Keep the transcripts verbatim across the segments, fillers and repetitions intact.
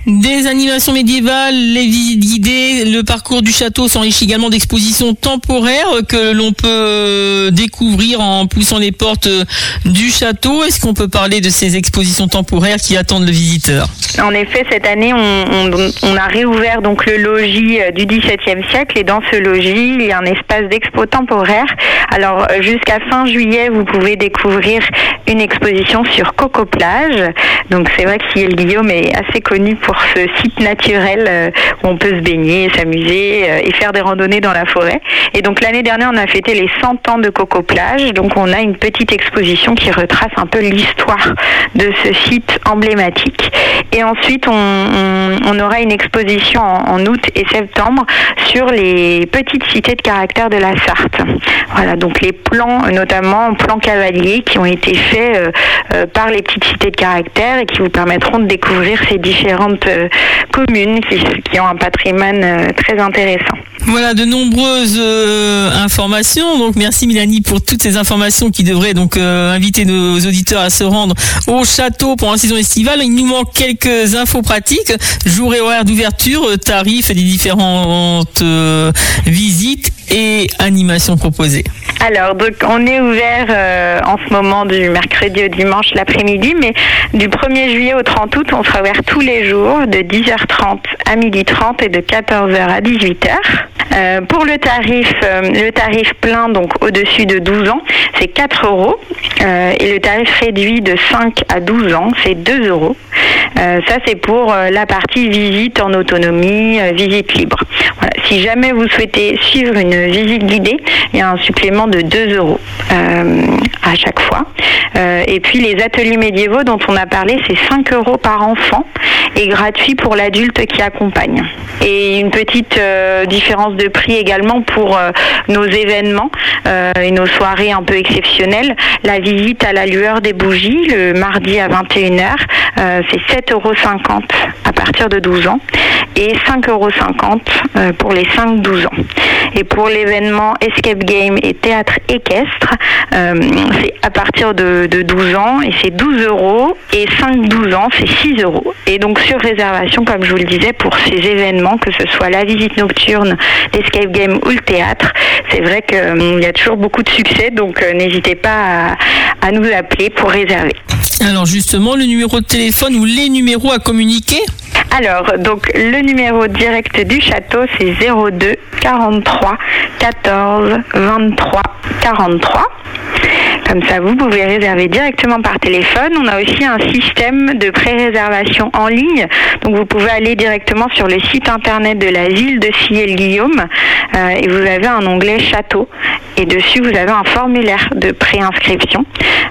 Des animations médiévales, les visites guidées, le parcours du château s'enrichit également d'expositions temporaires que l'on peut découvrir en poussant les portes du château. Est-ce qu'on peut parler de ces expositions temporaires qui attendent le visiteur ? En effet, cette année, on, on, on a réouvert donc le logis du dix-septième siècle et dans ce logis, il y a un espace d'expo temporaire. Alors, jusqu'à fin juillet, vous pouvez découvrir une exposition sur Coco-Plage. Donc, c'est vrai que Siel-Guillaume est assez connu pour ce site naturel où on peut se baigner, s'amuser et faire des randonnées dans la forêt. Et donc, l'année dernière, on a fêté les cent ans de Coco-Plage. Donc, on a une petite exposition qui retrace un peu l'histoire de ce site emblématique. Et ensuite, on, on, on aura une exposition en, en août et septembre sur les petites cités de caractère de la Sarthe. Voilà, donc les plans, notamment plans cavaliers, qui ont été faits euh, euh, par les petites cités de caractère et qui vous permettront de découvrir ces différentes euh, communes qui, qui ont un patrimoine euh, très intéressant. Voilà, de nombreuses euh, informations. Donc, merci Mélanie pour toutes ces informations qui devraient donc euh, inviter nos auditeurs à se rendre au château pendant la saison estivale. Il nous manque quelques infos pratiques, jour et horaire d'ouverture, tarifs des différentes euh, visites et animations proposées. Alors, donc, on est ouvert euh, en ce moment du mercredi au dimanche l'après-midi, mais du premier juillet au trente août, on sera ouvert tous les jours de dix heures trente à midi trente et de quatorze heures à dix-huit heures. Euh, pour le tarif, euh, le tarif plein, donc au-dessus de douze ans, c'est quatre euros. Euh, et le tarif réduit de cinq à douze ans, c'est deux euros. Euh, ça, c'est pour euh, la partie visite en autonomie, euh, visite libre. Voilà. Si jamais vous souhaitez suivre une visite guidée, il y a un supplément de deux euros euh, à chaque fois. Euh, et puis les ateliers médiévaux dont on a parlé, c'est cinq euros par enfant et gratuit pour l'adulte qui accompagne. Et une petite euh, différence de prix également pour euh, nos événements euh, et nos soirées un peu exceptionnelles. La visite à la lueur des bougies le mardi à vingt et une heures, euh, c'est sept euros cinquante à partir de douze ans et cinq euros cinquante euh, pour les cinq douze ans. Et pour l'événement Escape Game et théâtre équestre, euh, c'est à partir de, de douze ans et c'est douze euros et cinq douze ans, c'est six euros. Et donc sur réservation, comme je vous le disais, pour ces événements, que ce soit la visite nocturne, l'Escape Game ou le théâtre, c'est vrai qu'il euh, y a toujours beaucoup de succès, donc euh, n'hésitez pas à, à nous appeler pour réserver. Alors justement, le numéro de téléphone ou les numéros à communiquer ? Alors, donc, le numéro direct du château, c'est zéro deux quarante-trois quatorze vingt-trois quarante-trois. Comme ça, vous pouvez réserver directement par téléphone. On a aussi un système de pré-réservation en ligne. Donc, vous pouvez aller directement sur le site internet de la ville de Siel-Guillaume euh, et vous avez un onglet château. Et dessus, vous avez un formulaire de préinscription.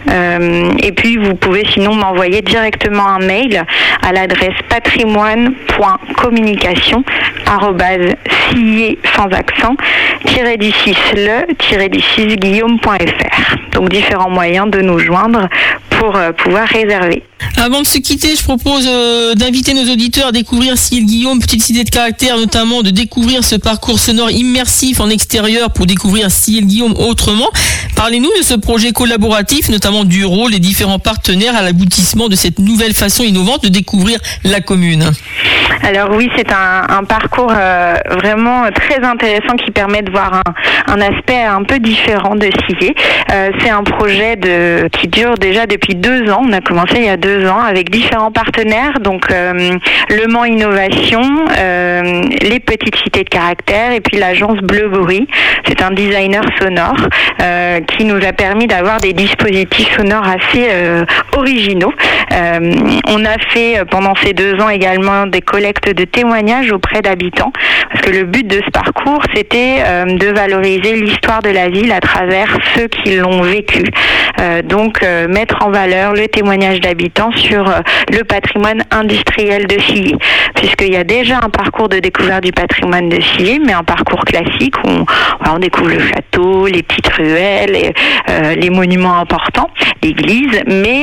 Euh, et puis, vous pouvez sinon m'envoyer directement un mail à l'adresse patrimoine point communication arobase sier sans accent tiré du six le tiré du six guillaume point f r. Donc, différents moyens de nous joindre pour euh, pouvoir réserver. Avant de se quitter, je propose euh, d'inviter nos auditeurs à découvrir Siel-Guillaume, petite cité de caractère, notamment de découvrir ce parcours sonore immersif en extérieur pour découvrir Siel-Guillaume autrement. Parlez-nous de ce projet collaboratif, notamment du rôle des différents partenaires à l'aboutissement de cette nouvelle façon innovante de découvrir la commune. Alors oui, c'est un, un parcours euh, vraiment très intéressant qui permet de voir un, un aspect un peu différent de Sier. Euh, c'est un projet de, qui dure déjà depuis deux ans. On a commencé il y a deux ans avec différents partenaires, donc euh, Le Mans Innovation, euh, les petites cités de caractère et puis l'agence Bleu Bruit. C'est un designer sonore euh, qui nous a permis d'avoir des dispositifs sonores assez euh, originaux. Euh, on a fait pendant ces deux ans également des collectes de témoignages auprès d'habitants, parce que le but de ce parcours, c'était euh, de valoriser l'histoire de la ville à travers ceux qui l'ont vécu. Euh, donc, euh, mettre en valeur le témoignage d'habitants sur euh, le patrimoine industriel de Sier, puisqu'il y a déjà un parcours de découverte du patrimoine de Sier, mais un parcours classique où on, on découvre le château, les petites ruelles, et, euh, les monuments importants, l'église, mais